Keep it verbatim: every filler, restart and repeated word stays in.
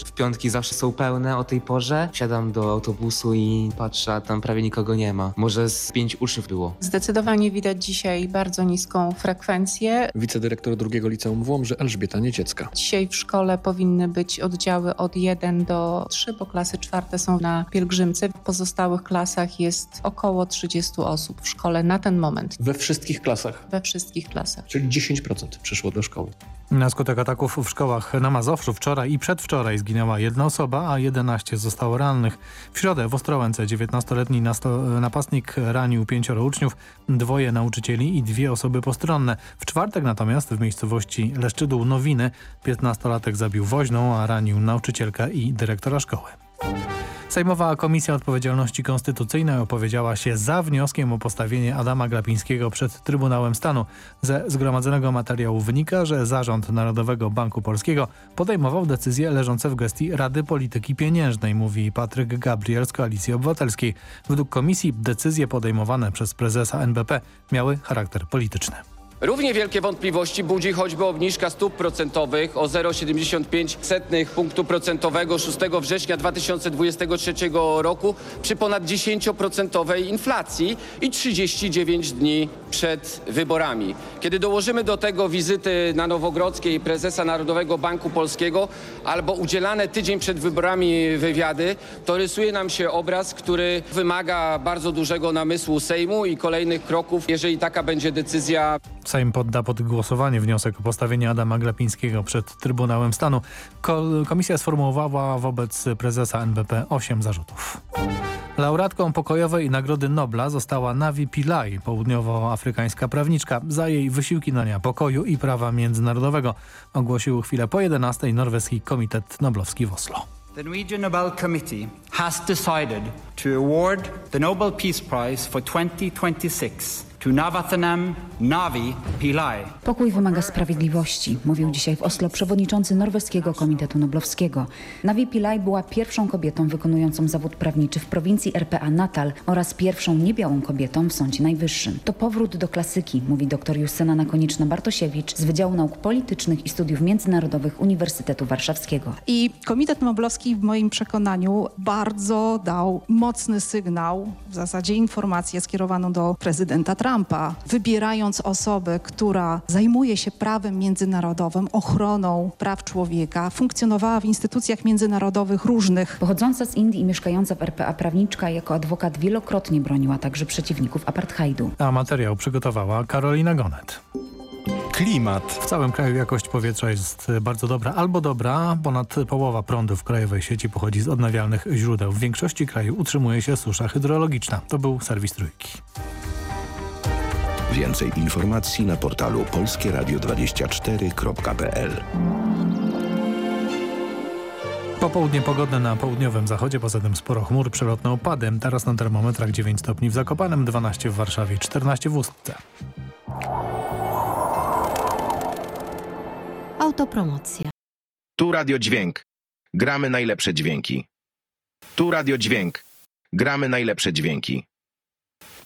w piątki zawsze są pełne o tej porze. Siadam do autobusu i patrzę, a tam prawie nikogo nie ma. Może z pięć uczniów było. Zdecydowanie widać dzisiaj bardzo niską frekwencję. Wicedyrektor drugiego liceum w Łomży Elżbieta Nieciecka. Dzisiaj w szkole powinny być oddziały od jeden do trzy, bo klasy czwarte są na pielgrzymce. W pozostałych klasach jest około trzydzieści osób w szkole na ten moment. We wszystkich klasach? We wszystkich klasach. Czyli dziesięć procent przyszło do szkoły. Na skutek ataków w szkołach na Mazowszu wczoraj i przedwczoraj zginęła jedna osoba, a jedenaście zostało rannych. W środę w Ostrołęce dziewiętnastoletni nasto- napastnik ranił pięcioro uczniów, dwoje nauczycieli i dwie osoby postronne. W czwartek natomiast w miejscowości Leszczydół Nowiny piętnastolatek zabił woźną, a ranił nauczycielkę i dyrektora szkoły. Sejmowa Komisja Odpowiedzialności Konstytucyjnej opowiedziała się za wnioskiem o postawienie Adama Glapińskiego przed Trybunałem Stanu. Ze zgromadzonego materiału wynika, że Zarząd Narodowego Banku Polskiego podejmował decyzje leżące w gestii Rady Polityki Pieniężnej, mówi Patryk Gabriel z Koalicji Obywatelskiej. Według komisji decyzje podejmowane przez prezesa N B P miały charakter polityczny. Równie wielkie wątpliwości budzi choćby obniżka stóp procentowych o zero przecinek siedemdziesiąt pięć punktu procentowego szóstego września dwa tysiące dwudziestego trzeciego roku przy ponad dziesięcioprocentowej inflacji i trzydzieści dziewięć dni przed wyborami. Kiedy dołożymy do tego wizyty na Nowogrodzkiej prezesa Narodowego Banku Polskiego albo udzielane tydzień przed wyborami wywiady, to rysuje nam się obraz, który wymaga bardzo dużego namysłu Sejmu i kolejnych kroków, jeżeli taka będzie decyzja. Sejm podda pod głosowanie wniosek o postawienie Adama Glapińskiego przed Trybunałem Stanu. Komisja sformułowała wobec prezesa N B P osiem zarzutów. Laureatką pokojowej Nagrody Nobla została Navi Pillay, południowoafrykańska prawniczka, za jej wysiłki na dnia pokoju i prawa międzynarodowego, ogłosił chwilę po jedenastej norweski Komitet Noblowski w Oslo. The Norwegian Nobel Committee has decided to award the Nobel Peace Prize for twenty twenty-six to Navarathnam Navi Pillay. Pokój wymaga sprawiedliwości, mówił dzisiaj w Oslo przewodniczący norweskiego Komitetu Noblowskiego. Navi Pillay była pierwszą kobietą wykonującą zawód prawniczy w prowincji R P A Natal oraz pierwszą niebiałą kobietą w Sądzie Najwyższym. To powrót do klasyki, mówi dr Justyna Nakonieczna-Bartosiewicz z Wydziału Nauk Politycznych i Studiów Międzynarodowych Uniwersytetu Warszawskiego. I Komitet Noblowski w moim przekonaniu bardzo dał mocny sygnał, w zasadzie informację skierowaną do prezydenta Trumpa, wybierając osobę, która zajmuje się prawem międzynarodowym, ochroną praw człowieka, funkcjonowała w instytucjach międzynarodowych różnych. Pochodząca z Indii i mieszkająca w R P A prawniczka jako adwokat wielokrotnie broniła także przeciwników apartheidu. A materiał przygotowała Karolina Gonet. Klimat. W całym kraju jakość powietrza jest bardzo dobra albo dobra. Ponad połowa prądu w krajowej sieci pochodzi z odnawialnych źródeł. W większości kraju utrzymuje się susza hydrologiczna. To był serwis Trójki. Więcej informacji na portalu polskie radio dwadzieścia cztery kropka p l. Popołudnie pogodne na południowym zachodzie, poza tym sporo chmur, przelotne opady. Teraz na termometrach dziewięć stopni w Zakopanem, dwanaście w Warszawie, czternaście w Ustce. Autopromocja. Tu Radio Dźwięk. Gramy najlepsze dźwięki. Tu Radio Dźwięk. Gramy najlepsze dźwięki.